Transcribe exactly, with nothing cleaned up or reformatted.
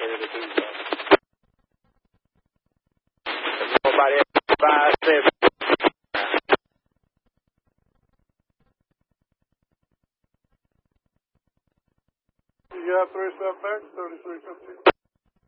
ready to do something. Nobody else five seven. You got three seven back, thirty-three fifteen.